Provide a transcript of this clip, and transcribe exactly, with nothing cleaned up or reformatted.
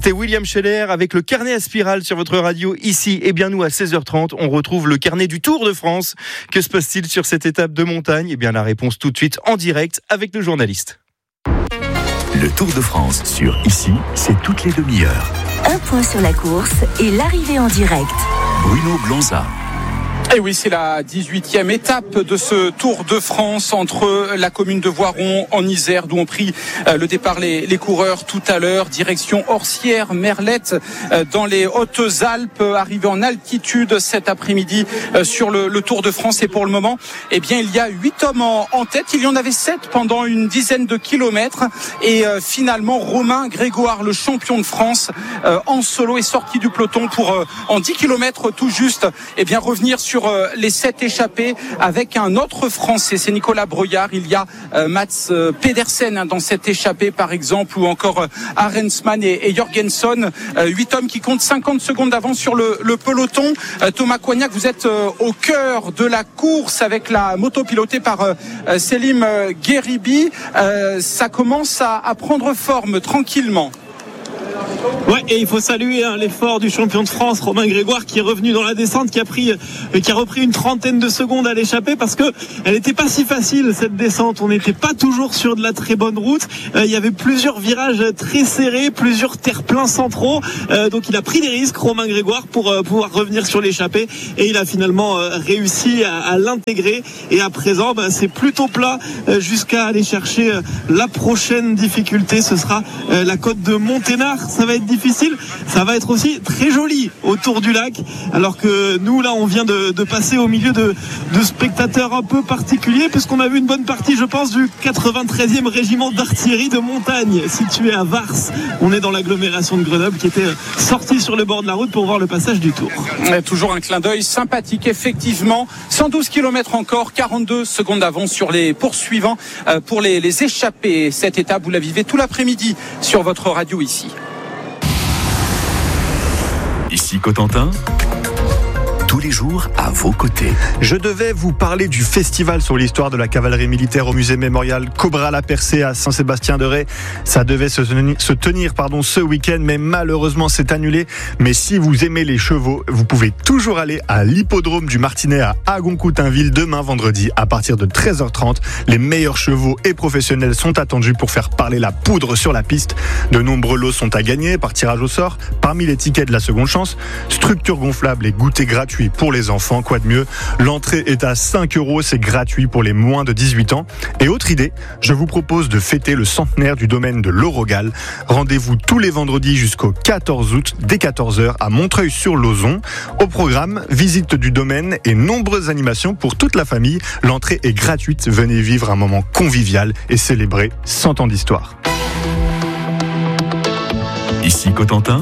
C'était William Scheller avec le carnet à spirale sur votre radio ici. Et bien nous, à seize heures trente, on retrouve le carnet du Tour de France. Que se passe-t-il sur cette étape de montagne ? Eh bien la réponse tout de suite en direct avec le journaliste. Le Tour de France sur Ici, c'est toutes les demi-heures. Un point sur la course et l'arrivée en direct. Bruno Blanza. Et oui, c'est la dix-huitième étape de ce Tour de France entre la commune de Voiron en Isère, d'où ont pris le départ les, les coureurs tout à l'heure, direction Orsières, Merlette, dans les Hautes-Alpes, arrivé en altitude cet après-midi sur le, le Tour de France. Et pour le moment, eh bien, il y a huit hommes en, en tête. Il y en avait sept pendant une dizaine de kilomètres. Et euh, finalement, Romain Grégoire, le champion de France, euh, en solo, est sorti du peloton pour, euh, en dix kilomètres tout juste, eh bien, revenir sur sur les sept échappés avec un autre Français, c'est Nicolas Breuillard. Il y a euh, Mats euh, Pedersen hein, dans cette échappée par exemple, ou encore euh, Arensman et, et Jorgensen, euh, huit hommes qui comptent cinquante secondes d'avance sur le, le peloton. euh, Thomas Coignac, vous êtes euh, au cœur de la course avec la moto pilotée par euh, Selim euh, Gheribi. euh, ça commence à, à prendre forme tranquillement. Ouais, et il faut saluer hein, l'effort du champion de France, Romain Grégoire, qui est revenu dans la descente, qui a pris, euh, qui a repris une trentaine de secondes à l'échappée, parce que elle n'était pas si facile cette descente. On n'était pas toujours sur de la très bonne route. Euh, il y avait plusieurs virages très serrés, plusieurs terre-pleins centraux. Euh, donc il a pris des risques, Romain Grégoire, pour euh, pouvoir revenir sur l'échappée, et il a finalement euh, réussi à, à l'intégrer. Et à présent, bah, c'est plutôt plat euh, jusqu'à aller chercher euh, la prochaine difficulté. Ce sera euh, la côte de Monténard. Ça va être difficile, ça va être aussi très joli autour du lac, alors que nous là on vient de, de passer au milieu de, de spectateurs un peu particuliers, puisqu'on a vu une bonne partie, je pense, du quatre-vingt-treizième régiment d'artillerie de montagne situé à Vars. On est dans l'agglomération de Grenoble, qui était sorti sur le bord de la route pour voir le passage du Tour. Toujours un clin d'œil sympathique, effectivement. cent douze kilomètres encore, quarante-deux secondes d'avance sur les poursuivants pour les, les échappés. Cette étape, vous la vivez tout l'après-midi sur votre radio ici. Ici Cotentin, tous les jours à vos côtés. Je devais vous parler du festival sur l'histoire de la cavalerie militaire au musée mémorial Cobra-la-Percée à Saint-Sébastien-de-Ré. Ça devait se tenir, se tenir pardon, ce week-end, mais malheureusement c'est annulé. Mais si vous aimez les chevaux, vous pouvez toujours aller à l'hippodrome du Martinet à Agon-Coutainville demain vendredi à partir de treize heures trente. Les meilleurs chevaux et professionnels sont attendus pour faire parler la poudre sur la piste. De nombreux lots sont à gagner par tirage au sort. Parmi les tickets de la seconde chance, structure gonflable et goûter gratuit pour les enfants, quoi de mieux. L'entrée est à cinq euros, c'est gratuit pour les moins de dix-huit ans. Et autre idée, je vous propose de fêter le centenaire du domaine de l'Orogal. Rendez-vous tous les vendredis jusqu'au quatorze août, dès quatorze heures, à Montreuil-sur-Lauzon. Au programme, visite du domaine et nombreuses animations pour toute la famille. L'entrée est gratuite, venez vivre un moment convivial et célébrer cent ans d'histoire. Ici Cotentin,